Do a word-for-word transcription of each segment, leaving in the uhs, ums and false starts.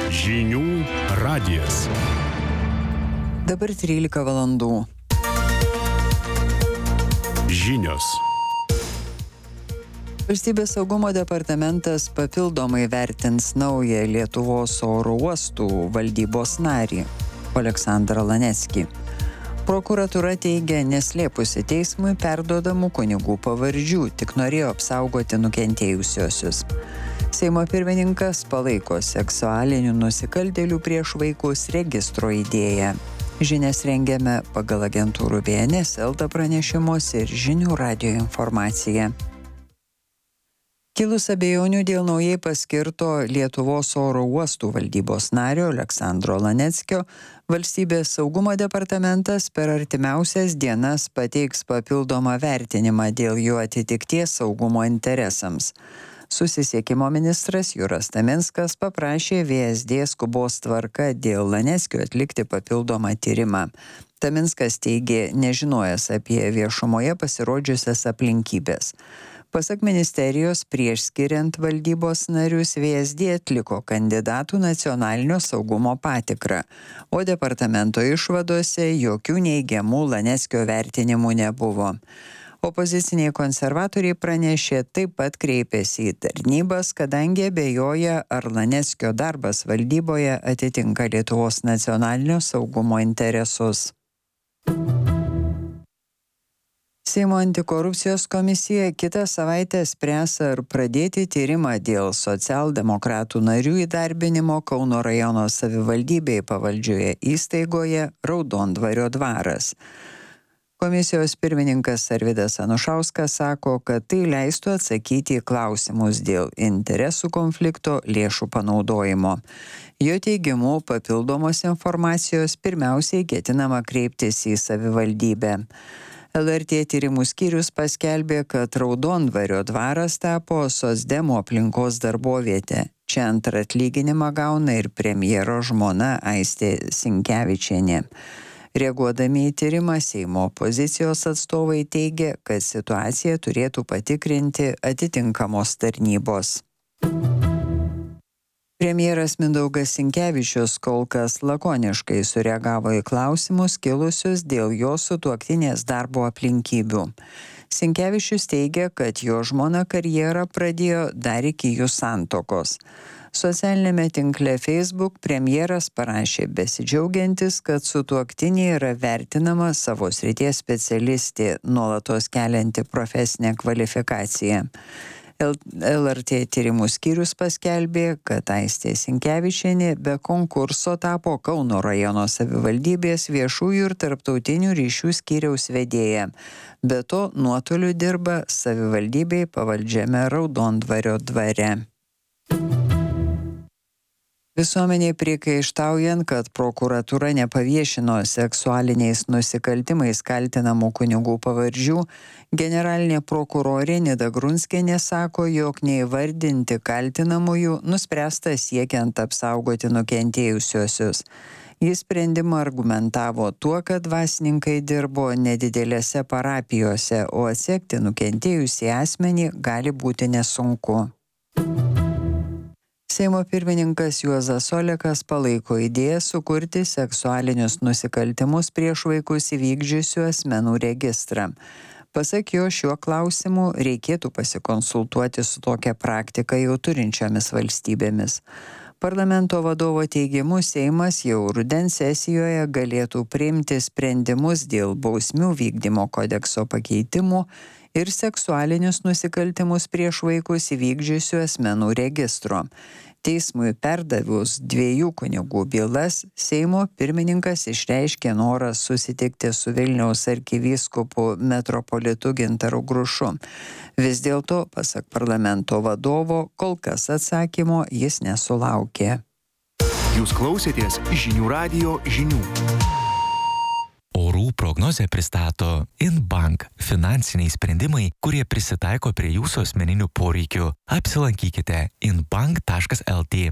Žinių radijas. Dabar trylika valandų. Žinios. Valstybės saugumo departamentas papildomai vertins naują Lietuvos oro uostų valdybos narį Aleksandrą Laneckį. Prokuratūra teigia neslėpusi teismui perduodamų kunigų pavardžių, tik norėjo apsaugoti nukentėjusiosius. Seimo pirmininkas palaiko seksualinių nusikaltėlių prieš vaikus registro idėją. Žinias rengiame pagal agentūrų B N S, Elta pranešimus ir Žinių radijo informaciją. Kilus abejonių dėl naujai paskirto Lietuvos oro uostų valdybos nario Aleksandro Laneckio, Valstybės saugumo departamentas per artimiausias dienas pateiks papildomą vertinimą dėl jo atitikties saugumo interesams. Susisiekimo ministras Juras Taminskas paprašė V S D skubos tvarka dėl Laneckio atlikti papildomą tyrimą. Taminskas teigė nežinojęs apie viešumoje pasirodžiusias aplinkybės. Pasak ministerijos, prieš skiriant valdybos narius V S D atliko kandidatų nacionalinio saugumo patikrą, o departamento išvadose jokių neigiamų Laneckio vertinimų nebuvo. Opoziciniai konservatoriai pranešė taip pat kreipėsi į tarnybas, kadangi abejoja, ar Laneckio darbas valdyboje atitinka Lietuvos nacionalinio saugumo interesus. Seimo antikorupcijos komisija kitą savaitę spręs, ar pradėti tyrimą dėl socialdemokratų narių įdarbinimo Kauno rajono savivaldybei pavaldžioje įstaigoje Raudondvario dvaras. Komisijos pirmininkas Arvydas Anušauskas sako, kad tai leistų atsakyti į klausimus dėl interesų konflikto lėšų panaudojimo. Jo teigimu, papildomos informacijos pirmiausiai ketinama kreiptis į savivaldybę. L R T tyrimų skyrius paskelbė, kad Raudondvario dvaras tapo socdemų aplinkos darbovietė. Čia antrą atlyginimą gauna ir premjero žmona Aistė Sinkevičienė. Reaguodami į tyrimą, Seimo opozicijos atstovai teigia, kad situaciją turėtų patikrinti atitinkamos tarnybos. Premjeras Mindaugas Sinkevičius kol kas lakoniškai sureagavo į klausimus kilusius dėl jo sutuoktinės darbo aplinkybių. Sinkevičius teigia, kad jo žmona karjerą pradėjo dar iki jų santuokos. Socialinėme tinkle Facebook premjeras parašė besidžiaugiantis, kad sutuoktinė yra vertinama savo srities specialistė, nuolatos kelianti profesinę kvalifikaciją. L R T tyrimų skyrius paskelbė, kad Aistė Sinkevičienė be konkurso tapo Kauno rajono savivaldybės viešųjų ir tarptautinių ryšių skyriaus vedėja. Be to, nuotoliu dirba savivaldybei pavaldžiame Raudondvario dvare. Visuomeniai priekaištaujant, kad prokuratūra nepaviešino seksualiniais nusikaltimais kaltinamų kunigų pavardžių, generalinė prokurorė Nida Grunskienė sako, jog neįvardinti kaltinamųjų nuspręsta siekiant apsaugoti nukentėjusiuosius. Jis sprendimą argumentavo tuo, kad dvasininkai dirbo nedidelėse parapijose, o atsekti nukentėjusį asmenį gali būti nesunku. Seimo pirmininkas Juozas Olekas palaiko idėją sukurti seksualinius nusikaltimus prieš vaikus įvykdžiusių asmenų registrą. Pasak jo, šiuo klausimu reikėtų pasikonsultuoti su tokia praktika jau turinčiomis valstybėmis. Parlamento vadovo teigimu, Seimas jau rudens sesijoje galėtų priimti sprendimus dėl bausmių vykdymo kodekso pakeitimų ir seksualinius nusikaltimus prieš vaikus įvykdžiusių asmenų registro. Teismui perdavus dviejų kunigų bylas, Seimo pirmininkas išreiškė norą susitikti su Vilniaus arkivyskupu metropolitu Gintaru Grušu. Vis dėlto, pasak parlamento vadovo, kol kas atsakymo jis nesulaukė. Jūs klausėtės Žinių radijo žinių. Orų prognozę pristato Inbank – finansiniai sprendimai, kurie prisitaiko prie jūsų asmeninių poreikių. Apsilankykite inbank taškas el tė.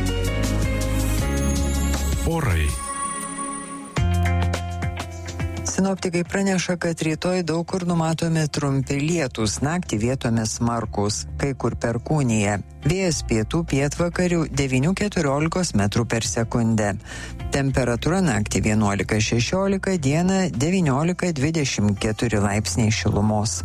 Orai. Sinoptikai praneša, kad rytoj daug kur numatomi trumpi lietūs, naktį vietomis smarkūs, kai kur perkūnija. Vėjas pietų pietvakarių devyni keturiolika metrų per sekundę. Temperatūra naktį vienuolika šešiolika, dieną devyniolika dvidešimt keturi laipsniai šilumos.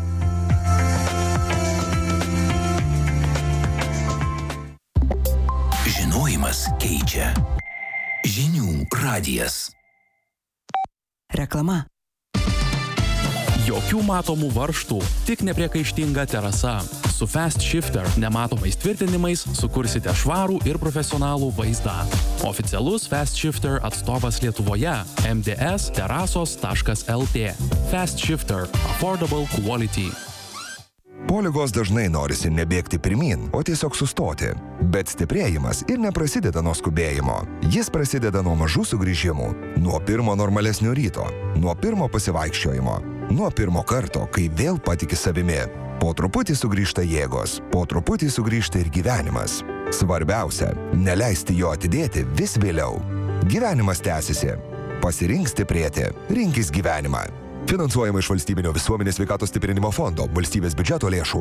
Žinojimas keičia. Žinių radijas. Reklama. Jokių matomų varžtų, tik nepriekaištinga terasa. Su Fast Shifter nematomais tvirtinimais sukursite švarų ir profesionalų vaizdą. Oficialus Fast Shifter atstovas Lietuvoje – em d s terasos taškas el t. Fast Shifter – Affordable Quality. Po ligos dažnai norisi nebėgti pirmyn, o tiesiog sustoti. Bet stiprėjimas ir neprasideda nuo skubėjimo. Jis prasideda nuo mažų sugrįžimų. Nuo pirmo normalesnio ryto. Nuo pirmo pasivaikščiojimo. Nuo pirmo karto, kai vėl patiki savimi. Po truputį sugrįžta jėgos. Po truputį sugrįžta ir gyvenimas. Svarbiausia – neleisti jo atidėti vis vėliau. Gyvenimas tęsiasi. Pasirink stiprėti. Rinkis gyvenimą. Finansuojama iš Valstybinio visuomenės sveikatos stiprinimo fondo, valstybės biudžeto lėšų.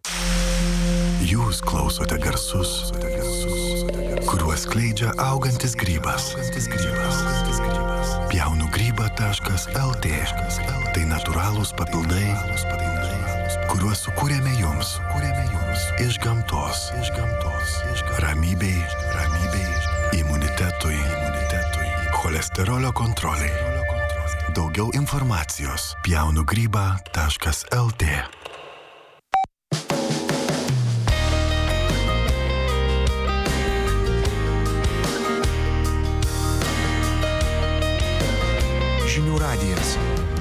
Jūs klausote garsus, kuriuos skleidžia augantis grybas. pjaunu grybą taškas el t. Tai natūralūs papildai, kuriuos sukūrėme jums iš gamtos. Ramybei, imunitetui, cholesterolio kontroliai. Daugiau informacijos pjaunu grybą taškas el t. Žinių radijas.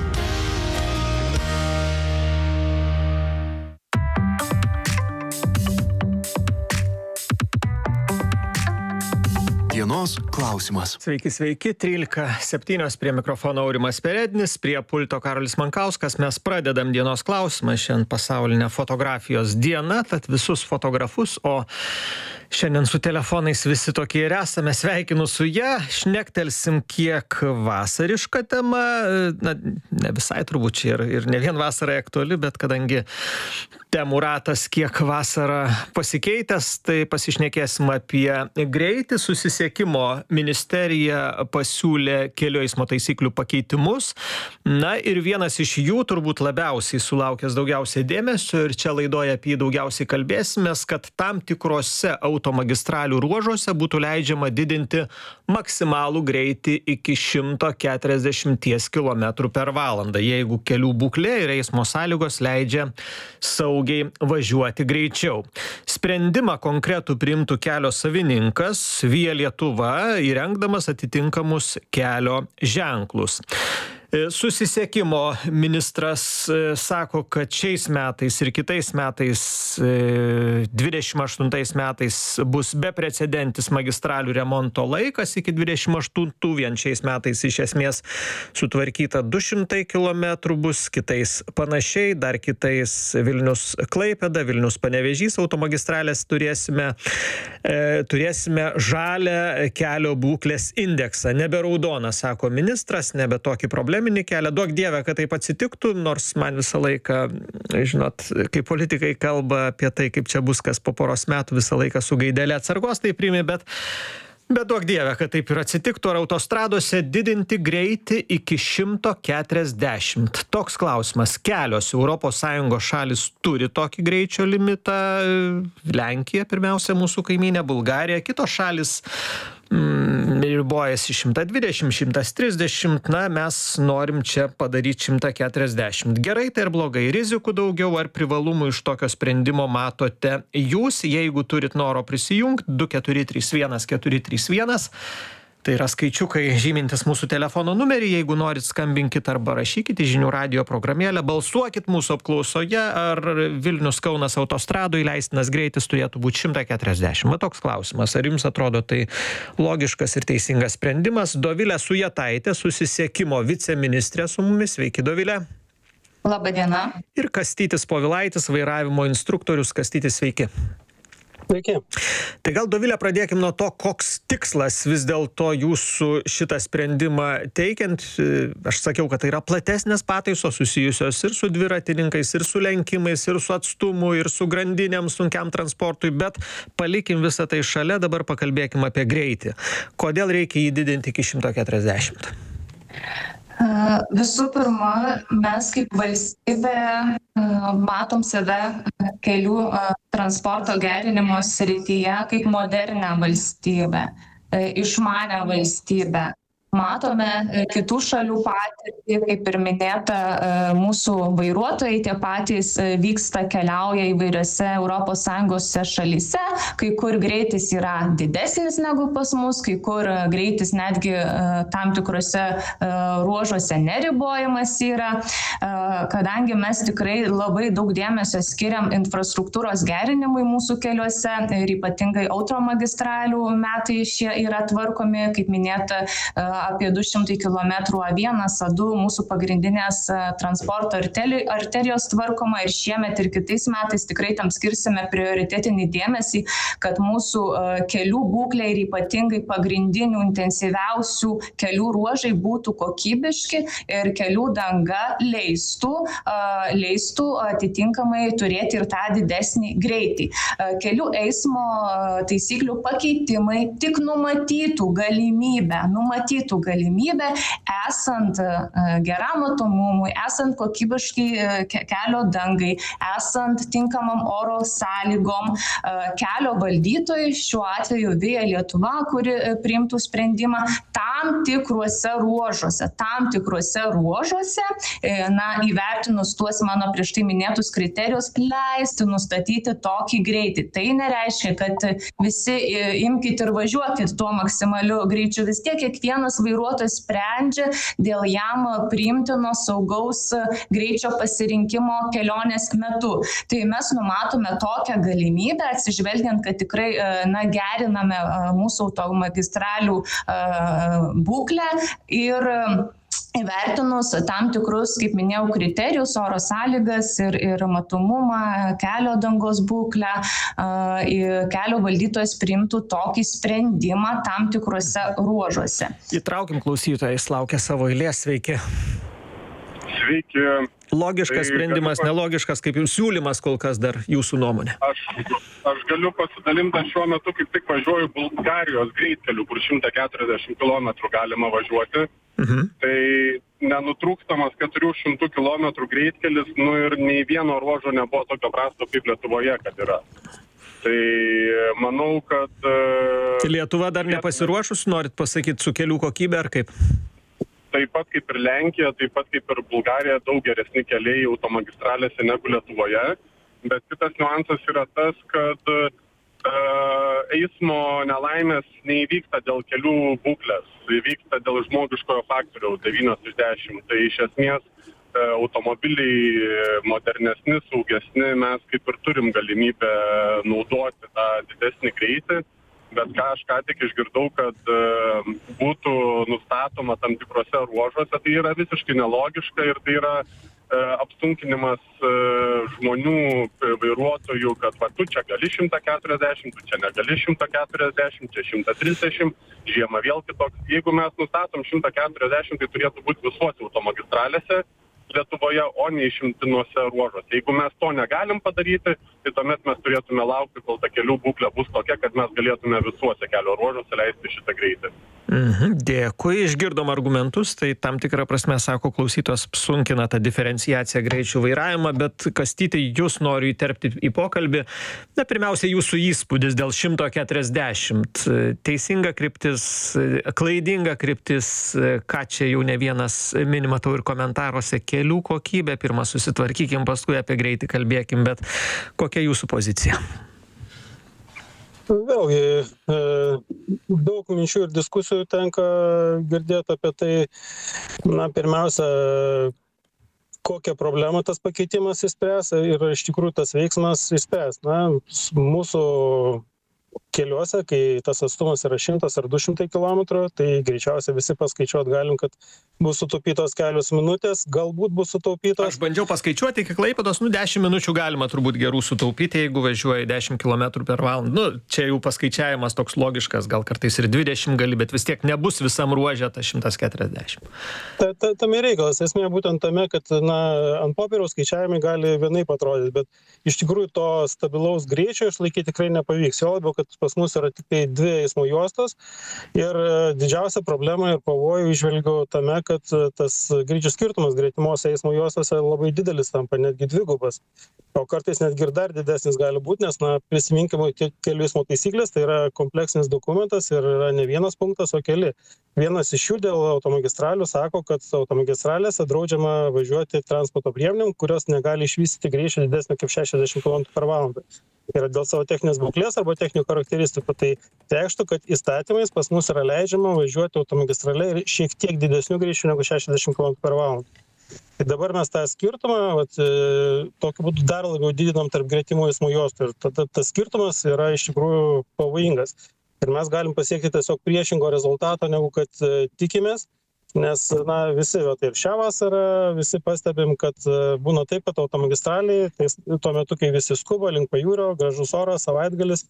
Dienos klausimas. Sveiki, sveiki, trylika septynios prie mikrofono Aurimas Perednis, prie pulto Karolis Mankauskas. Mes pradedam dienos klausimą, šiandien pasaulinė fotografijos diena, tad visus fotografus, o šiandien su telefonais visi tokie ir esame, sveikinu su ja, šnektelsim kiek vasarišką temą, na, ne visai turbūt čia ir, ir ne vien vasarai aktuali, bet kadangi temų ratas kiek vasarą pasikeitęs, tai pasišnekėsim apie greitį. Susisiekimo ministerija pasiūlė kelių eismo taisyklių pakeitimus. Na ir vienas iš jų turbūt labiausiai sulaukęs daugiausiai dėmesio ir čia laidoje apie jį daugiausiai kalbėsimės, kad tam tikrose automagistralių ruožuose būtų leidžiama didinti maksimalų greitį iki šimto keturiasdešimties kilometrų per valandą, jeigu kelių būklė ir eismo sąlygos leidžia saugiai važiuoti greičiau. Sprendimą konkretų priimtų kelio savininkas Via Lietuva, įrengdamas atitinkamus kelio ženklus. Susisiekimo ministras sako, kad šiais metais ir kitais metais, dvidešimt aštuntais metais bus beprecedentis magistralių remonto laikas iki dvidešimt aštuntų, vien šiais metais iš esmės sutvarkyta du šimtai kilometrų bus, kitais panašiai, dar kitais Vilnius Klaipėda, Vilnius Panevėžys automagistralės turėsime, e, turėsime žalią kelio būklės indeksą, nebe raudoną, sako ministras, nebe tokį problemą kelią. Duok Dieve, kad taip atsitiktų, nors man visą laiką, žinot, kai politikai kalba apie tai, kaip čia bus kas po poros metų, visą laiką su gaidelė atsargos tai priimi, bet Bet duok Dieve, kad taip ir atsitiktų, ar autostradose didinti greitį iki šimto keturiasdešimt. Toks klausimas. Kelios Europos Sąjungos šalis turi tokį greičio limitą. Lenkija, pirmiausia, mūsų kaimynė, Bulgarija, kitos šalis mm, ribojasi šimtas dvidešimt, šimtas trisdešimt, na, mes norim čia padaryti šimtą keturiasdešimt. Gerai tai ar blogai? Rizikų daugiau ar privalumų iš tokio sprendimo matote jūs? Jeigu turit noro prisijungti, du keturi trys vienas keturi trys vienas. Tai yra skaičiukai žymintis mūsų telefono numerį, jeigu norit skambinkit arba rašykit į žinių radijo programėlę, balsuokit mūsų apklausoje, ar Vilnius Kaunas autostradoj leistinas greitis turėtų būti šimtas keturiasdešimt. Va toks klausimas, ar jums atrodo tai logiškas ir teisingas sprendimas? Dovilė Sujetaitė, susisiekimo viceministrė su mumis, sveiki Dovilė. Labą dieną. Ir Kastytis Povilaitis, vairavimo instruktorius. Kastytis, sveiki. Sveiki. Tai gal, Dovilė, pradėkim nuo to, koks tikslas vis dėlto jūsų šitą sprendimą teikiant. Aš sakiau, kad tai yra platesnės pataisos susijusios ir su dviratininkais, ir su lenkimais, ir su atstumu, ir su grandinėm sunkiam transportui, bet palikim visą tai šalia, dabar pakalbėkim apie greitį. Kodėl reikia jį didinti iki šimto keturiasdešimt? Visų pirma, mes kaip valstybė matom save kelių transporto gerinimo srityje kaip modernę valstybę, išmanę valstybę. Matome kitų šalių patirtį, kaip ir minėta, mūsų vairuotojai tie patys vyksta, keliauja įvairiose Europos Sąjungos šalyse, kai kur greitis yra didesnis negu pas mus, kai kur greitis netgi tam tikrose ruožuose neribojamas yra, kadangi mes tikrai labai daug dėmesio skiriam infrastruktūros gerinimui mūsų keliuose ir ypatingai automagistralių metai šie yra tvarkomi, kaip minėta, apie du šimtai kilometrų A vienas, A du mūsų pagrindinės transporto arterijos tvarkoma ir šiemet ir kitais metais tikrai tam skirsime prioritetinį dėmesį, kad mūsų kelių būklė ir ypatingai pagrindinių intensyviausių kelių ruožai būtų kokybiški ir kelių danga leistų, leistų atitinkamai turėti ir tą didesnį greitį. Kelių eismo taisyklių pakeitimai tik numatytų galimybę, numatytų galimybę, esant geram matomumui, esant kokybiškai kelio dangai, esant tinkamam oro sąlygom, kelio valdytojai, šiuo atveju Via Lietuva, kuri priimtų sprendimą, tam tikruose ruožuose, tam tikruose ruožuose, na, įvertinus tuos mano prieš tai minėtus kriterijus, leisti nustatyti tokį greitį. Tai nereiškia, kad visi imkite ir važiuokit tuo maksimaliu greičiu. Vis tiek kiekvienas vairuotojas sprendžia dėl jam priimtino saugaus greičio pasirinkimo kelionės metu. Tai mes numatome tokią galimybę, atsižvelgiant, kad tikrai na, geriname mūsų automagistralių būklę ir įvertinus tam tikrus, kaip minėjau, kriterijus, oro sąlygas ir, ir matomumą, kelio dangos būklę, kelio valdytojas priimtų tokį sprendimą tam tikrose ruožuose. Įtraukim klausytoją, jis laukia savo eilės, sveiki. Sveiki. Logiškas tai sprendimas, galiu... nelogiškas, kaip jums siūlymas kol kas dar jūsų nuomonė? Aš, aš galiu pasidalinti, šiuo metu kaip tik važiuoju Bulgarijos greitkeliu, kur šimtas keturiasdešimt kilometrų galima važiuoti. Mhm. Tai nenutrūkstamas keturių šimtų kilometrų greitkelis, nu ir nei vieno ruožo nebuvo tokio prasto kaip Lietuvoje, kad yra. Tai manau, kad... Tai Lietuva dar nepasiruošus, norit pasakyti, su kelių kokybė ar kaip? Taip pat kaip ir Lenkija, taip pat kaip ir Bulgarija, daug geresni keliai automagistralėse negu Lietuvoje. Bet kitas niuansas yra tas, kad uh, eismo nelaimės neįvyksta dėl kelių būklės, įvyksta dėl žmogiškojo faktoriaus devynios iš dešimt. Tai iš esmės uh, automobiliai modernesni, saugesni, mes kaip ir turim galimybę naudoti tą didesnį greitį. Bet ką aš ką tik išgirdau, kad uh, būtų nustatoma tam tikrose ruožuose, tai yra visiškai nelogiška ir tai yra uh, apsunkinimas uh, žmonių, vairuotojų, kad va, tu čia gali šimtą keturiasdešimt, tu čia negali šimtą keturiasdešimt, čia šimtas trisdešimt, žiemą vėl kitoks. Jeigu mes nustatom šimtą keturiasdešimt, tai turėtų būti visuose automagistralėse Lietuvoje, o ne išimtinuose ruožuose. Jeigu mes to negalim padaryti, tai tuomet mes turėtume laukti, kol ta kelių būklė bus tokia, kad mes galėtume visuose kelio ruožuose leisti šitą greitį. Mhm, dėkui, išgirdom argumentus, tai tam tikrą prasme, sako klausytos, sunkina tą diferenciaciją greičių vairavimą, bet Kastyti, jūs noriu įterpti į pokalbį. Na, pirmiausia, jūsų įspūdis dėl šimto keturiasdešimt. Teisinga kryptis, klaidinga kryptis, ką čia jau ne vienas mini, matau ir komentaruose, kelių kokybė, pirmą susitvarkykim, paskui apie greitį kalbėkim, bet kokia jūsų pozicija? Vėlgi, daug minčių ir diskusijų tenka girdėti apie tai, na, pirmiausia, kokią problemą tas pakeitimas išspręs ir iš tikrųjų tas veiksmas išspręs. Na, mūsų keliuose, kai tas atstumas yra šimtas ar du šimtai kilometrų, tai greičiausiai visi paskaičiuot galim, kad bus sutaupytos kelios minutės, galbūt bus sutaupytos. Aš bandžiau paskaičiuoti iki Klaipėdos, nu dešimt minučių galima turbūt gerų sutaupyti, jeigu važiuoji dešimt kilometrų per valandą. Nu, čia jau paskaičiavimas toks logiškas, gal kartais ir dvidešimt gali, bet vis tiek nebus visam ruože ta šimtas keturiasdešimt. Ta, ta, tame reikalas, esmė būtent tame, kad na, ant popieriaus skaičiavimai gali vienaip atrodyti, bet iš tikrųjų to stabilaus greičio išlaikyti tikrai nepavyks. Jo labiau, kad pas mus yra tik tai dvi eismo juostos ir didžiausia problema ir pavojų įžvelgiu tame, kad tas greičio skirtumas greitimose eismo juostose labai didelis tampa, netgi dvigubas. O kartais netgi ir dar didesnis gali būti, nes na, prisiminkime kelių eismo taisyklės, tai yra kompleksinis dokumentas ir yra ne vienas punktas, o keli. Vienas iš jų dėl automagistralių sako, kad automagistralėse draudžiama važiuoti transporto priemonėm, kurios negali išvystyti greičio didesnio kaip šešiasdešimt kilometrų per valandą. Yra dėl savo techninės būklės arba techninių charakteristikų. Tai reikštų, kad įstatymais pas mus yra leidžiama važiuoti automagistrale ir šiek tiek didesnių greičių negu šešiasdešimt kilometrų per valandą. Tai dabar mes tą skirtumą, vat, tokiu būdu dar labiau didinam tarp greitimų eismo juostų ir tada tas skirtumas yra iš tikrųjų pavojingas. Ir mes galim pasiekti tiesiog priešingo rezultato, negu kad tikimės. Nes na, visi, va, ir šią vasarą visi pastebim, kad būna taip, kad automagistraliai, tai tuo metu, kai visi skuba link pajūrio, gražus oras, savaitgalis,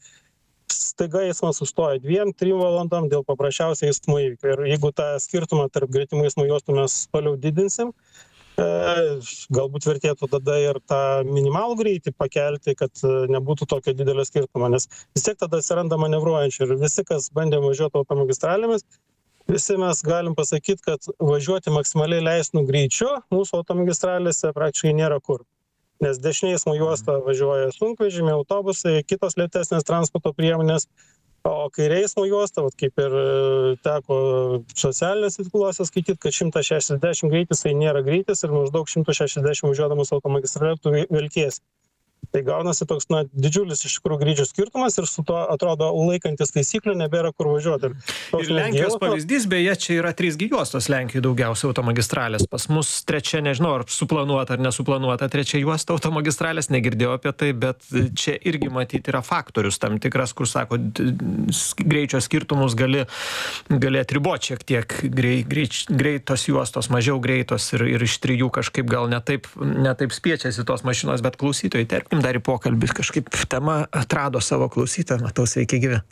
staiga eismas sustoja dviem, trim valandom dėl paprasčiausiai eismo įvykio. Ir jeigu tą skirtumą tarp greitimų eismo juostų mes toliau didinsim, e, galbūt vertėtų tada ir tą minimalų greitį pakelti, kad nebūtų tokio didelio skirtumo, nes vis tiek tada atsiranda manevruojančių ir visi, kas bandė važiuoti automagistralėmis, visi mes galim pasakyti, kad važiuoti maksimaliai leistinų greičiu mūsų automagistralėse praktiškai nėra kur. Nes dešinė eismo juosta važiuoja sunkvežimiai, autobusai, kitos lėtesnės transporto priemonės, o kairė eismo juosta, vat, kaip ir teko socialinės tinkluose skaityti, kad šimtas šešiasdešimt greitis tai nėra greitis ir maždaug šimtas šešiasdešimt važiuodamas automagistralė tu velkiesi. Tai gaunasi toks na, didžiulis iš tikrųjų greičio skirtumas ir su to atrodo laikantis taisyklių nebėra kur važiuoti. Ir, ir Lenkijos pavyzdys, beje, čia yra trys G juostos Lenkijoje daugiausia automagistralės. Pas mus trečia, nežinau, ar suplanuota ar nesuplanuota trečia juosta automagistralės, negirdėjau apie tai, bet čia irgi matyti yra faktorius tam tikras, kur sako, greičio skirtumus gali, gali atriboti šiek tiek grei, greič, greitos juostos, mažiau greitos ir, ir iš trijų kažkaip gal netaip, netaip spiečiasi tos mašinos, bet klausytojai, terpkim dar į pokalbį, kažkaip tema atrado savo klausytoją, matau, sveiki gyvi.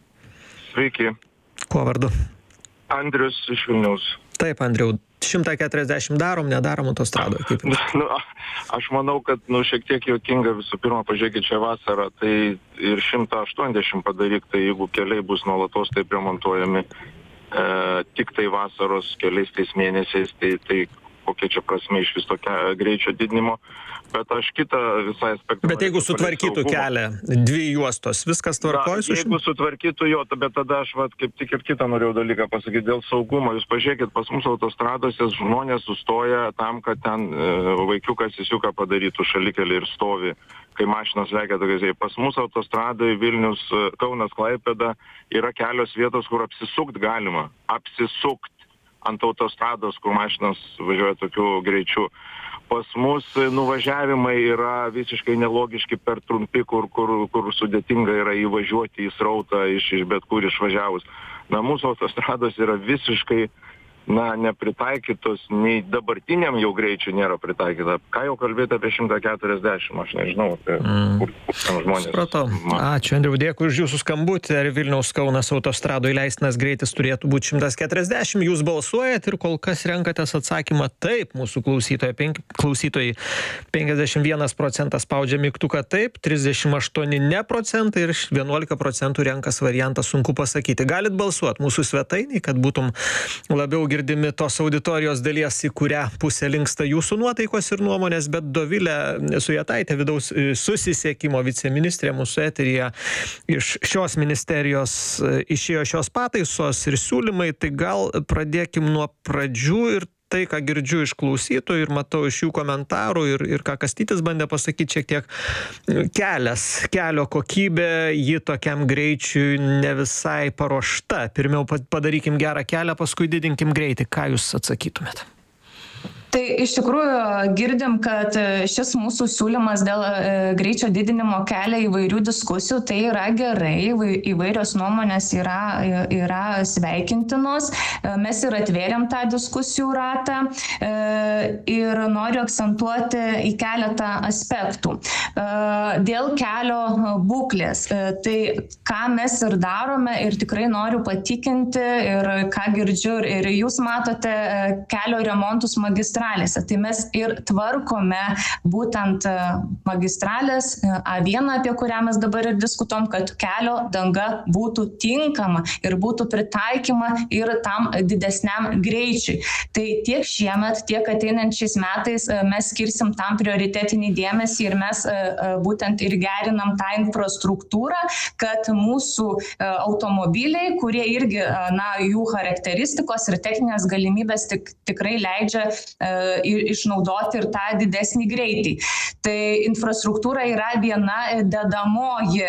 Sveiki. Kuo vardu? Andrius iš Vilniaus. Taip, Andriau, šimtą keturiasdešimt darom, nedarom autostradoje. Kaip... Nu, aš manau, kad nu, šiek tiek juokinga visų pirma, pažiūrėkit čia vasarą, tai ir šimtą aštuoniasdešimt padaryk, tai jeigu keliai bus nuolatos taip remontuojami, e, tik tai vasaros keliais tais mėnesiais, tai, tai kokia čia prasme iš vis tokio greičio didinimo. Bet aš kitą visai aspektą... Bet jeigu sutvarkytų kelią, dvi juostos, viskas tvarkoj su šim... Jeigu sutvarkytų jo, bet tada aš vat, kaip tik ir kitą norėjau dalyką pasakyti dėl saugumo. Jūs pažiūrėkit, pas mus autostradose žmonės sustoja tam, kad ten e, vaikiukas įsiuką padarytų šalikelį ir stovi, kai mašinos lekia tokiais. Pas mus autostradoje Vilnius, Kaunas, Klaipėda yra kelios vietos, kur apsisukt galima. Apsisukt ant autostrados, kur mašinos važiuoja tokiu greičiu. Pas mus nuvažiavimai yra visiškai nelogiški per trumpi, kur, kur, kur sudėtinga yra įvažiuoti į srautą iš, iš bet kur išvažiavus. Na, mūsų autostrados yra visiškai na, nepritaikytos, nei dabartiniam jau greičiu nėra pritaikyta. Ką jau kalbėti apie šimtą keturiasdešimt, aš nežinau, apie mm. kur, kur ten žmonės. Supratau. Ačiū, Andriau, dėkui už jūsų skambutį. Ar Vilniaus Kaunas autostradoje leistinas greitis turėtų būti šimtas keturiasdešimt? Jūs balsuojat ir kol kas renkatės atsakymą taip, mūsų klausytojai, penki, klausytojai penkiasdešimt vienas procentas spaudžia mygtuką taip, trisdešimt aštuoni ne procentai ir vienuolika procentų renkas variantą sunku pasakyti. Galit balsuoti mūsų svetainėje, kad būtum labiau girdėti girdimi tos auditorijos dalies, į kurią pusę linksta jūsų nuotaikos ir nuomonės, bet Dovilė Sujetaitė, vidaus susisiekimo viceministrė mūsų eteryje, iš šios ministerijos išėjo šios pataisos ir siūlymai, tai gal pradėkim nuo pradžių ir tai, ką girdžiu iš klausytojų ir matau iš jų komentarų ir, ir ką Kastytis bandė pasakyti, šiek tiek kelias, kelio kokybė, ji tokiam greičiui ne visai paruošta. Pirmiau padarykim gerą kelią, paskui didinkim greitį. Ką jūs atsakytumėt? Tai iš tikrųjų girdim, kad šis mūsų siūlymas dėl greičio didinimo kelia įvairių diskusijų, tai yra gerai, įvairios nuomonės yra, yra sveikintinos, mes ir atvėrėm tą diskusijų ratą ir noriu akcentuoti į keletą aspektų. Dėl kelio būklės, tai ką mes ir darome ir tikrai noriu patikinti ir ką girdžiu ir jūs matote kelio remontus magistralėse. Tai mes ir tvarkome būtent magistralės A vieną, apie kurią mes dabar ir diskutuom, kad kelio danga būtų tinkama ir būtų pritaikyma ir tam didesniam greičiui. Tai tiek šiemet, tiek ateinančiais metais mes skirsim tam prioritetinį dėmesį ir mes būtent ir gerinam tą infrastruktūrą, kad mūsų automobiliai, kurie irgi, na, jų charakteristikos ir techninės galimybės tik, tikrai leidžia išnaudoti ir tą didesnį greitį. Tai infrastruktūra yra viena dedamoji.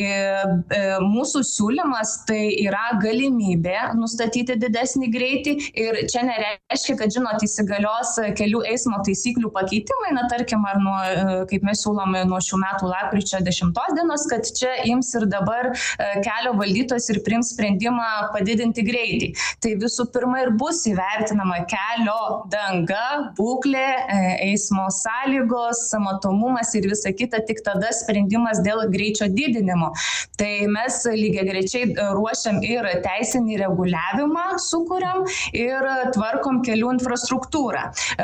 Mūsų siūlymas tai yra galimybė nustatyti didesnį greitį ir čia nereiškia, kad, žinot, įsigalios kelių eismo taisyklių pakeitimai, na, tarkim, ar nuo, kaip mes siūlome, nuo šių metų lapkričio dešimtos dienos, kad čia ims ir dabar kelio valdytojas ir priims sprendimą padidinti greitį. Tai visų pirma ir bus įvertinama kelio danga, būklė, eismo sąlygos, matomumas ir visa kita, tik tada sprendimas dėl greičio didinimo. Tai mes lygiagrečiai ruošiam ir teisinį reguliavimą sukuriam ir tvarkom kelių infrastruktūrą.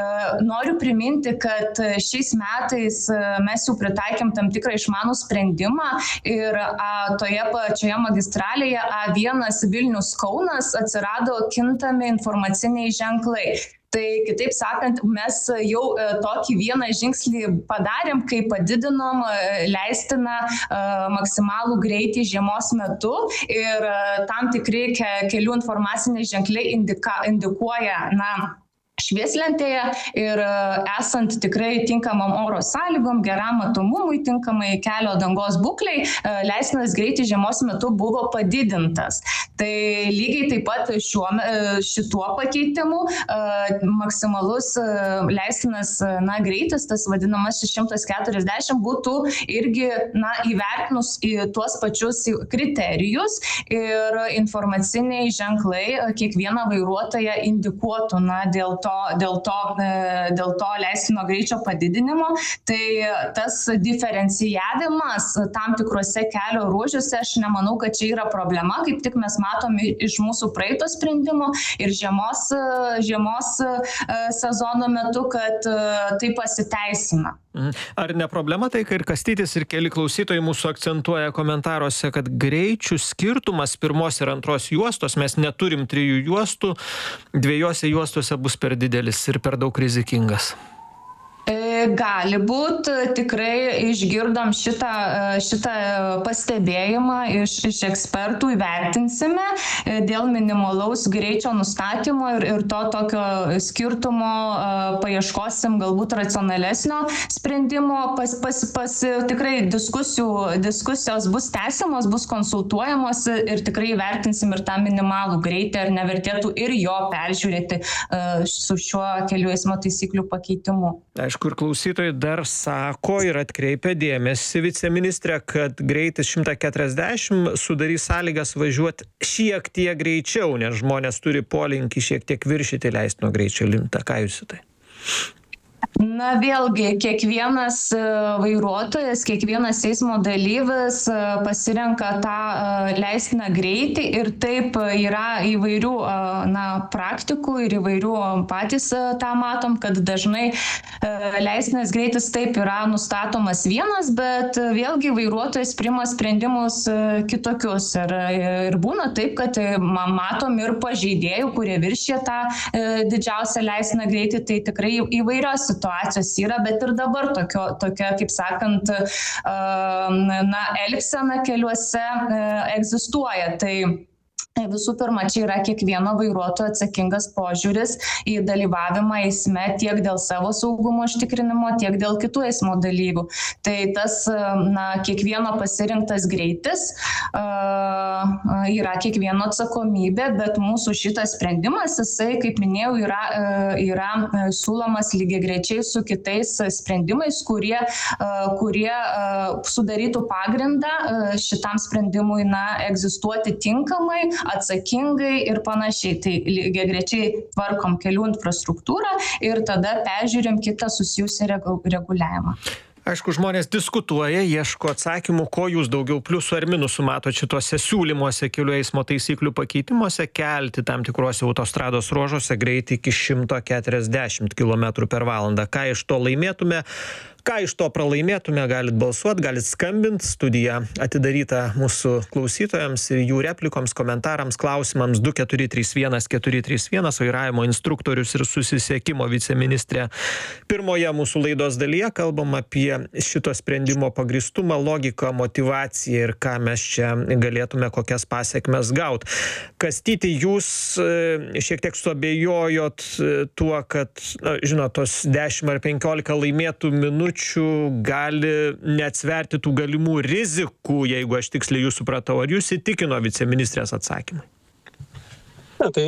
Noriu priminti, kad šiais metais mes jau pritaikėm tam tikrą išmanų sprendimą ir a, toje pačioje magistralėje A vienas Vilnius Kaunas atsirado kintami informaciniai ženklai. Tai kitaip sakant, mes jau tokį vieną žingsnį padarėm, kai padidinom leistiną maksimalų greitį žiemos metu ir tam tikri kelių informaciniai ženkliai indika, indikuoja, na, švieslentėje ir esant tikrai tinkamam oro sąlygom, geram matomumui, tinkamai kelio dangos būklei, leistinas greitis žiemos metu buvo padidintas. Tai lygiai taip pat šiuo, šituo pakeitimu maksimalus leistinas, na, greitis, tas vadinamas šimtas keturiasdešimt, būtų irgi, na, įvertinus į tuos pačius kriterijus ir informaciniai ženklai kiekvieną vairuotoją indikuotų, na, dėl to, dėl to, dėl to leistino greičio padidinimo. Tai tas diferencijavimas tam tikrose kelio ruožuose, aš nemanau, kad čia yra problema, kaip tik mes matome iš mūsų praeito sprendimo ir žiemos, žiemos sezono metu, kad tai pasiteisina. Ar ne problema tai, kai ir Kastytis, ir keli klausytojai mūsų akcentuoja komentaruose, kad greičių skirtumas pirmos ir antros juostos, mes neturim trijų juostų, dviejose juostose bus per didelis ir per daug rizikingas? Gali būt, tikrai išgirdom šitą, šitą pastebėjimą iš, iš ekspertų, įvertinsime dėl minimalaus greičio nustatymo ir, ir to tokio skirtumo paieškosim galbūt racionalesnio sprendimo. Pas, pas, pas, tikrai diskusijų, diskusijos bus tęsiamos, bus konsultuojamos ir tikrai įvertinsim ir tą minimalų greitį, ar nevertėtų ir jo peržiūrėti su šiuo kelių eismo taisyklių pakeitimu. Aišku, ir klausytojai dar sako ir atkreipia dėmesį viceministrė, kad greitis šimtas keturiasdešimt sudarys sąlygas važiuoti šiek tiek greičiau, nes žmonės turi polinkį šiek tiek viršyti leistino greičio limitą. Ką jūs į tai? Na, vėlgi, kiekvienas vairuotojas, kiekvienas eismo dalyvis pasirenka tą leistiną greitį ir taip yra įvairių, na, praktikų ir įvairių patys tą matom, kad dažnai leistinas greitis taip yra nustatomas vienas, bet vėlgi vairuotojas priima sprendimus kitokius ir, ir būna taip, kad matom ir pažeidėjų, kurie viršė tą didžiausią leistiną greitį, tai tikrai įvairios situacijos yra, bet ir dabar tokio, tokia, kaip sakant, na, elgsena keliuose egzistuoja. Tai Visų pirma, čia yra kiekvieno vairuotojo atsakingas požiūris į dalyvavimą eisme tiek dėl savo saugumo užtikrinimo, tiek dėl kitų eismo dalyvių. Tai tas, na, kiekvieno pasirinktas greitis uh, yra kiekvieno atsakomybė, bet mūsų šitas sprendimas, jisai, kaip minėjau, yra, uh, yra siūlomas lygiagrečiai su kitais sprendimais, kurie, uh, kurie uh, sudarytų pagrindą uh, šitam sprendimui, na, egzistuoti tinkamai, atsakingai ir panašiai. Tai lygiagrečiai tvarkom kelių infrastruktūrą ir tada peržiūrim kitą susijusią reguliavimą. Aišku, žmonės diskutuoja, ieško atsakymų, ko jūs daugiau pliusų ar minusų matot šituose siūlymuose kelių eismo taisyklių pakeitimuose kelti tam tikruose autostrados ruožuose greitį iki šimto keturiasdešimt kilometrų per valandą. Ką iš to laimėtume? Ką iš to pralaimėtume, galit balsuot, galit skambint, studija atidaryta mūsų klausytojams ir jų replikoms, komentarams, klausimams du keturi trys vienas keturi trys vienas, vairavimo instruktorius ir susisiekimo viceministrė. Pirmoje mūsų laidos dalyje kalbam apie šito sprendimo pagristumą, logiką, motyvaciją ir ką mes čia galėtume, kokias pasiekmes gaut. Kastyti, jūs šiek tiek suabejojot tuo, kad, na, žinot, tos dešimt ar penkiolika laimėtų minučių gali neatsverti tų galimų rizikų, jeigu aš tiksliai jūs supratau. Ar jūs įtikino viceministrės atsakymai? Ne, tai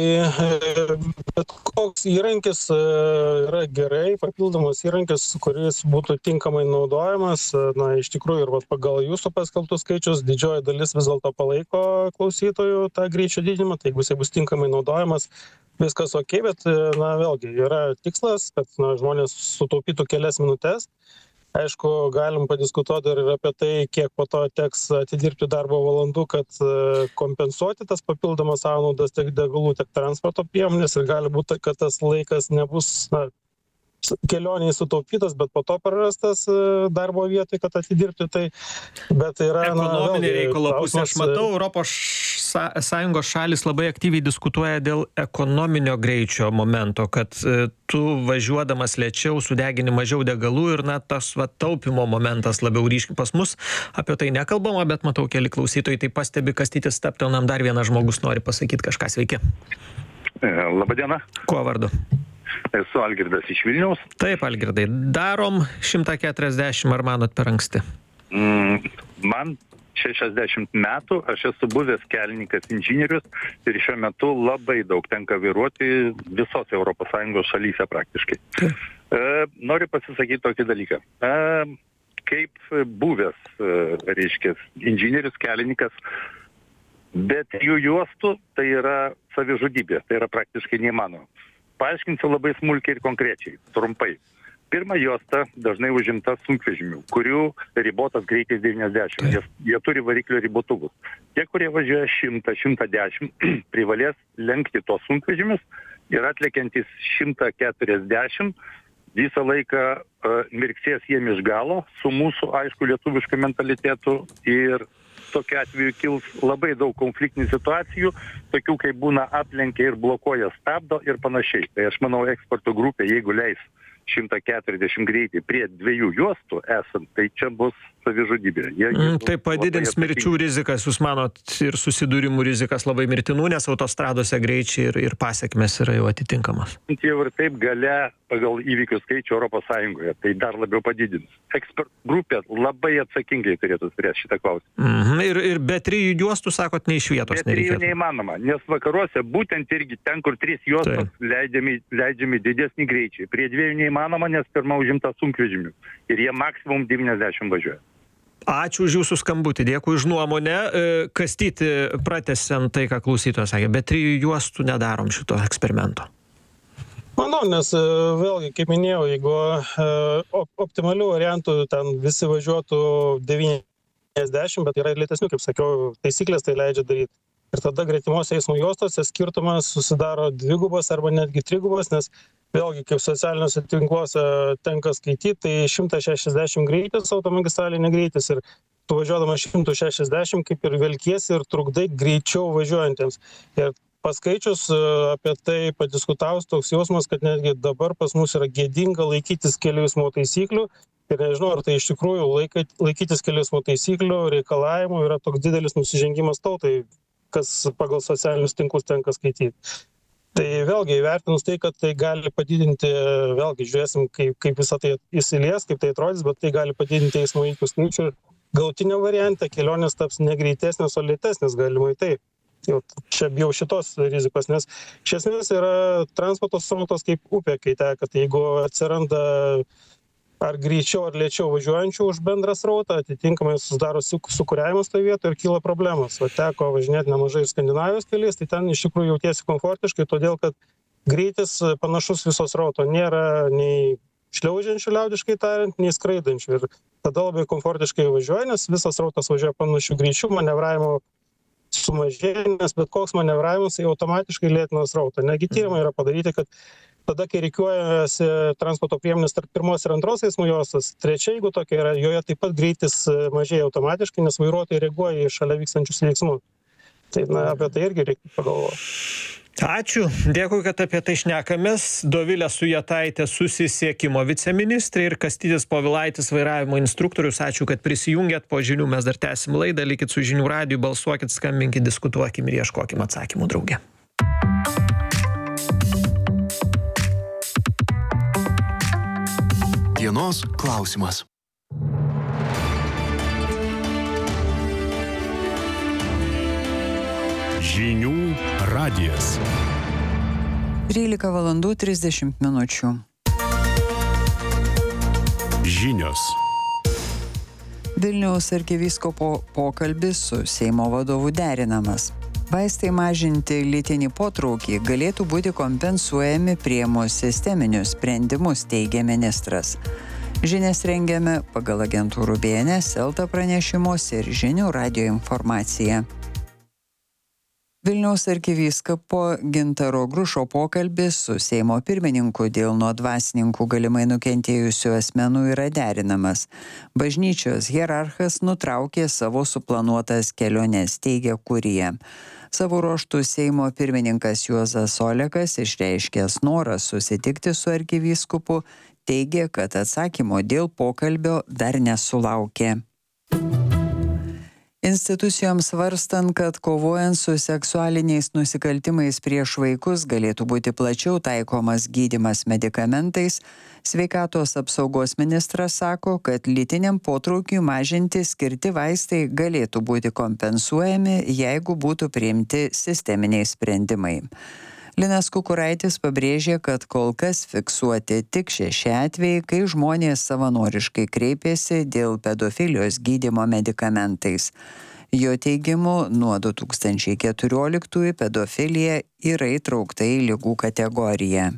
bet koks įrankis yra gerai, papildomas įrankis, kuris būtų tinkamai naudojamas. Na, iš tikrųjų, ir vat, pagal jūsų paskelbtus skaičius, didžioji dalis vis dėlto palaiko klausytojų tą greičio didinimą, tai jeigu jis bus tinkamai naudojamas, viskas ok, bet, na, vėlgi, yra tikslas, kad, na, žmonės sutaupytų kelias minutės. Aišku, galim padiskutuoti ir apie tai, kiek po to teks atidirbti darbo valandų, kad kompensuoti tas papildomas sąnaudas tiek degalų, tiek transporto priemonės, ir gali būti, kad tas laikas nebus, na, kelioniai sutaupytas, bet po to prarastas darbo vietoj, kad atidirbti tai. Bet yra, ekonominė reikalo pusė. Aš matau, Europos Sąjungos šalis labai aktyviai diskutuoja dėl ekonominio greičio momento, kad tu važiuodamas lėčiau sudegini mažiau degalų ir, na, tas va, taupimo momentas labiau ryškiai. Pas mus apie tai nekalbama, bet matau, keli klausytojai tai pastebi. Kastytis, stabtelnam, dar vienas žmogus nori pasakyti kažką. Sveiki. Labadiena. Kuo vardu? Esu Algirdas iš Vilniaus. Taip, Algirdai. Darom šimtą keturiasdešimt, ar manot per anksti? Mm, man šešiasdešimt metų, aš esu buvęs kelininkas inžinierius ir šiuo metu labai daug tenka vairuoti visos Europos Sąjungos šalyse praktiškai. E, noriu pasisakyti tokį dalyką. E, kaip buvęs, e, reiškia, inžinierius kelininkas, bet jų juostų tai yra savižudybė, tai yra praktiškai neįmanoma. Paaiškinsiu labai smulkiai ir konkrečiai, trumpai. Pirma juosta dažnai užimta sunkvežimių, kurių ribotas greitis devyniasdešimt. Jie, jie turi variklio ribotuvus. Tie, kurie važiuoja šimtą, šimtą dešimt, privalės lenkti tos sunkvežimius ir atlekiantis šimtą keturiasdešimt visą laiką uh, mirksės jiem iš galo su mūsų, aišku, lietuvišku mentalitetu, ir tokiu atveju kils labai daug konfliktinių situacijų, tokių kaip būna aplenkia ir blokuoja, stabdo ir panašiai. Tai aš manau, eksporto grupė, jeigu leis šimtą keturiasdešimt greitį prie dviejų juostų esant, tai čia bus savižudybė. Jie, mm, tai padidins mirčių rizikas, jūs manot, ir susidūrimų rizikas labai mirtinų, nes autostradose greičiai ir, ir pasiekmes yra jau atitinkamas. Jau ir taip gale pagal įvykių skaičių Europos Sąjungoje, tai dar labiau padidins. Ekspert grupė labai atsakingai turėtų spręsti šitą klausimą. Mm-hmm. Ir, ir be trijų juostų, sakot, nei iš vietos nereikėtų. Be trijų neįmanoma, nes vakaruose būtent irgi ten, kur trys juostos leidžiami, leidžiami didesnį greičiai. Prie dviejų neįmanoma, nes pirma užimta sunkvežimių. Ir jie maksimum devyniasdešimt važiuoja. Ačiū už jūsų skambutį, dėkui už nuomonę. Kastyti, pratęsiant tai, ką klausytojas sakė, bet trijų juostų nedarom šito eksperimento. Manau, nes vėlgi, kaip minėjau, jeigu optimalių variantų ten visi važiuotų devyniasdešimt, bet yra lėtesnių, kaip sakiau, taisyklės tai leidžia daryti. Ir tada greitimos eismo juostose skirtumas susidaro dvigubas arba netgi trigubas, nes vėlgi, kaip socialiniuose tinkluose tenka skaityti, tai šimtas šešiasdešimt greitis, automagistralinė greitis, ir tu važiuodamas šimtas šešiasdešimt kaip ir velkiesi ir trukdai greičiau važiuojantiems. Ir paskaičius apie tai padiskutavus, toks jausmas, kad netgi dabar pas mus yra gėdinga laikytis kelių eismo taisyklių. Ir nežinau, ar tai iš tikrųjų laikytis kelių eismo taisyklių reikalavimų yra toks didelis nusižengimas tautai. kas pagal socialinius tinklus tenka skaityti. Tai vėlgi įvertinus tai, kad tai gali padidinti, vėlgi žiūrėsim, kaip, kaip visą tai įsilies, kaip tai atrodys, bet tai gali padidinti eismo įvykių skaičių ir galutinio variante kelionės taps ne greitesnės, o lėtesnės galimai taip. Jau čia bijau šitos rizikos, nes iš esmės yra transporto srautas kaip upė, kai teka, tai jeigu atsiranda ar greičiau ar lėčiau važiuojančių už bendrą srautą, atitinkamai susidaro sukūriavimas toje vietoje ir kyla problemos. O teko važinėti nemažai Skandinavijos keliais, tai ten iš tikrųjų jautiesi komfortiškai, todėl kad greitis panašus viso srauto, nėra nei šliaužiančių liaudiškai tariant, nei skraidančių. Ir tada labai komfortiškai važiuoja, nes visas srautas važiuoja panašių greičių, manevravimo sumažėja, nes bet koks manevravimas tai automatiškai lėtina srautą. Negi tyrimai yra padaryti, kad tada, kai reikiuojasi transporto priemonės tarp pirmos ir antros eismo juostos, trečia, jeigu tokia yra, joje taip pat greitis mažėja automatiškai, nes vairuotojai reaguoja į šalia vykstančius veiksmus. Tai na, apie tai irgi reikia pagalvoti. Ačiū, dėkui, kad apie tai šnekamės. Dovilė Sujetaitė, susisiekimo viceministrė, ir Kastytis Povilaitis, vairavimo instruktorius. Ačiū, kad prisijungėt. Po žinių mes dar tęsim laidą. Likit su Žinių radiju, balsuokit, skambinkit, diskutuokim ir ieškokim atsakymų drauge. Dienos klausimas. Žinių radijas. trylika valandų trisdešimt minučių. Žinios. Vilniaus arkivyskupo pokalbis su Seimo vadovu derinamas. Vaistai mažinti lytinį potraukį galėtų būti kompensuojami priėmus sisteminius sprendimus, teigia ministras. Žinias rengiame pagal agentūrų B N S, Elta pranešimus ir Žinių radijo informaciją. Vilniaus arkivyskupo Gintaro Grušo pokalbis su Seimo pirmininku dėl nuo dvasininkų galimai nukentėjusių asmenų yra derinamas. Bažnyčios hierarchas nutraukė savo suplanuotas keliones, teigia Kurija. Savo ruožtų Seimo pirmininkas Juozas Olekas, išreiškęs norą susitikti su arkivyskupu, teigia, kad atsakymo dėl pokalbio dar nesulaukė. Institucijoms svarstant, kad kovojant su seksualiniais nusikaltimais prieš vaikus galėtų būti plačiau taikomas gydymas medikamentais, sveikatos apsaugos ministras sako, kad lytiniam potraukiui mažinti skirti vaistai galėtų būti kompensuojami, jeigu būtų priimti sisteminiai sprendimai. Linas Kukuraitis pabrėžė, kad kol kas fiksuoti tik šeši atvejai, kai žmonės savanoriškai kreipėsi dėl pedofilijos gydymo medikamentais. Jo teigimu, nuo du tūkstančiai keturioliktųjų pedofilija yra įtraukta į ligų kategoriją.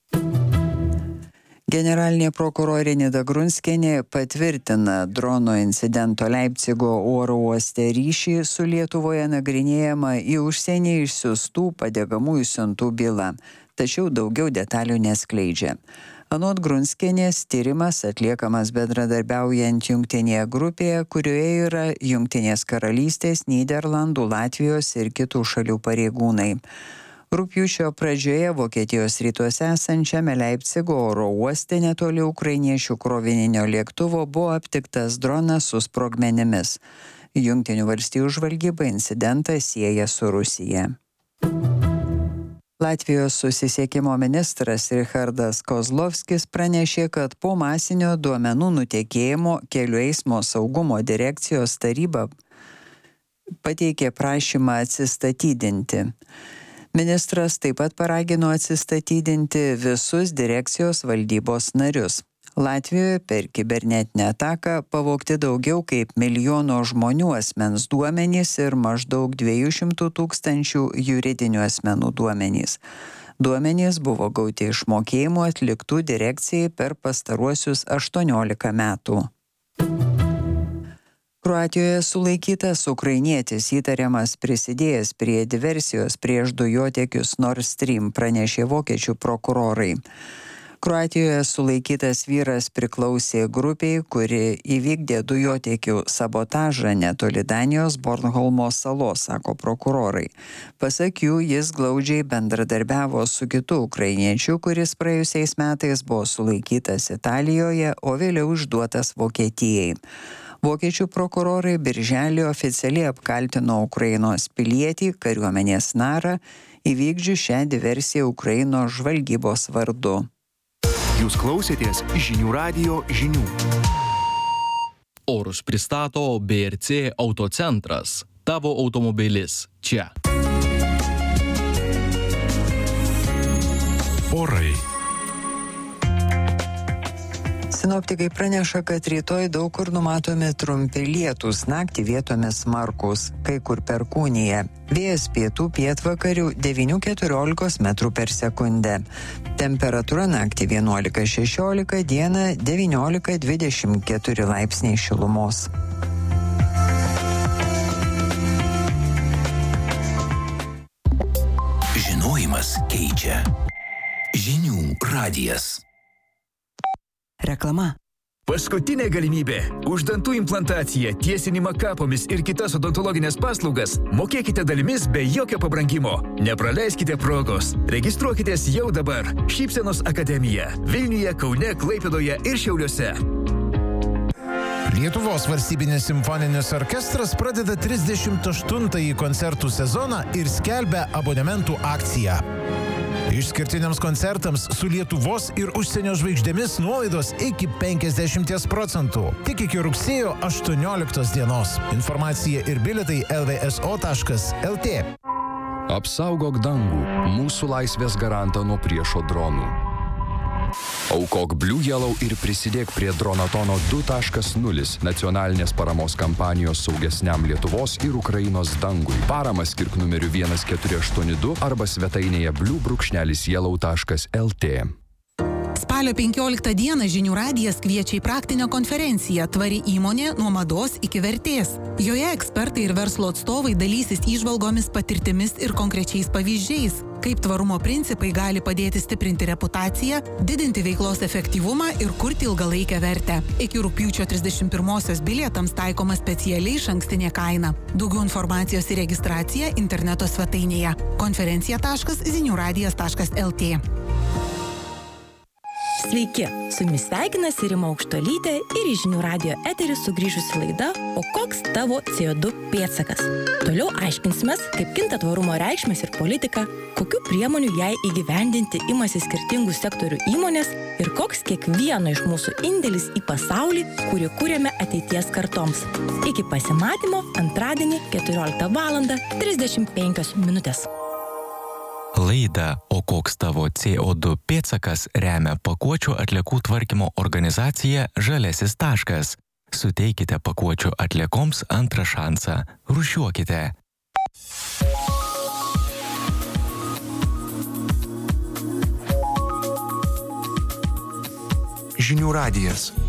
Generalinė prokurorė Nida Grunskienė patvirtina drono incidento Leipcigo oro uoste ryšį su Lietuvoje nagrinėjama į užsienį išsiųstų padegamųjų siuntų bylą, tačiau daugiau detalių neskleidžia. Anot Grunskienės, tyrimas atliekamas bendradarbiaujant jungtinėje grupėje, kurioje yra Jungtinės karalystės, Nyderlandų, Latvijos ir kitų šalių pareigūnai. Rugpjūčio pradžioje Vokietijos rytuose esančiame Leipcigo oro uoste netoli ukrainiečių krovininio lėktuvo buvo aptiktas dronas su sprogmenimis. Jungtinių valstijų žvalgyba incidentą sieja su Rusija. Latvijos susisiekimo ministras Richardas Kozlovskis pranešė, kad po masinio duomenų nutekėjimo Kelių eismo saugumo direkcijos taryba pateikė prašymą atsistatydinti. Ministras taip pat paragino atsistatydinti visus direkcijos valdybos narius. Latvijoje per kibernetinę ataką pavogti daugiau kaip milijono žmonių asmens duomenys ir maždaug dviejų šimtų tūkstančių juridinių asmenų duomenys. Duomenys buvo gauti iš mokėjimų atliktų direkcijai per pastaruosius aštuoniolika metų. Kroatijoje sulaikytas ukrainietis įtariamas prisidėjęs prie diversijos prieš dujotiekius Nord Stream, pranešė vokiečių prokurorai. Kroatijoje sulaikytas vyras priklausė grupiai, kuri įvykdė dujotiekių sabotažą netoli Danijos Bornholmo salos, sako prokurorai. Pasak jų, jis glaudžiai bendradarbiavo su kitu ukrainiečiu, kuris praėjusiais metais buvo sulaikytas Italijoje, o vėliau išduotas Vokietijai. Vokiečių prokurorai birželį oficialiai apkaltino Ukrainos pilietį, kariuomenės narą, įvykdžius šią diversiją Ukrainos žvalgybos vardu. Jūs klausėtės žinių radijo žinių. Orus pristato B R C Autocentras. Tavo automobilis čia. Orai. Sinoptikai praneša, kad rytoj daug kur numatomi trumpi lietūs, naktį vietomis smarkūs, kai kur perkūnija. Vėjas pietų pietvakarių devyni iki keturiolikos metrų per sekundę. Temperatūra naktį vienuolika šešiolika, dieną devyniolika dvidešimt keturi laipsniai šilumos. Žinojimas keičia. Žinių radijas. Reklama. Paskutinė galimybė. Už dantų implantaciją, tiesinimą kapomis ir kitas odontologinės paslaugas mokėkite dalimis be jokio pabrangimo. Nepraleiskite progos. Registruokitės jau dabar. Šypsenos akademija. Vilniuje, Kaune, Klaipėdoje ir Šiauliuose. Lietuvos valstybinis simfoninis orkestras pradeda trisdešimt aštuntąjį koncertų sezoną ir skelbia abonementų akciją. Išskirtiniams koncertams su Lietuvos ir užsienio žvaigždėmis nuolaidos iki penkiasdešimt procentų. Tik iki rugsėjo aštuonioliktos dienos. Informacija ir bilietai el vė es o taškas el tė. Apsaugok dangų, mūsų laisvės garantą nuo priešo dronų. Aukok Blue Yellow ir prisidėk prie Dronatono du taškas nulis nacionalinės paramos kampanijos saugesniam Lietuvos ir Ukrainos dangui. Paramą skirk numeriu vienas keturi aštuoni du arba svetainėje blue yellow taškas el tė. Spalio penkioliktą dieną Žinių radijas kviečia į praktinę konferenciją Tvari įmonė nuo mados iki vertės. Joje ekspertai ir verslo atstovai dalysis įžvalgomis, patirtimis ir konkrečiais pavyzdžiais, kaip tvarumo principai gali padėti stiprinti reputaciją, didinti veiklos efektyvumą ir kurti ilgalaikę vertę. Iki rugpjūčio trisdešimt pirmosios bilietams taikoma specialiai išankstinė kaina. Daugiau informacijos ir registracija interneto svetainėje konferencija taškas zinių radijas taškas el tė. Sveiki, su jumis sveikinasi Rima Aukštuolytė ir į Žinių radijo eterį sugrįžusi laida O koks tavo C O du pėdsakas? Toliau aiškinsimės, kaip kinta tvarumo reikšmės ir politika, kokių priemonių jai įgyvendinti imasi skirtingų sektorių įmonės ir koks kiekvieno iš mūsų indėlis į pasaulį, kurį kūrėme ateities kartoms. Iki pasimatymo antradienį keturioliktą valandą trisdešimt penkios minutės. Laidą O koks tavo C O du pėdsakas remia pakuočių atliekų tvarkymo organizacija Žaliasis taškas. Suteikite pakuočių atliekoms antrą šansą. Rūšiuokite. Žinių radijas.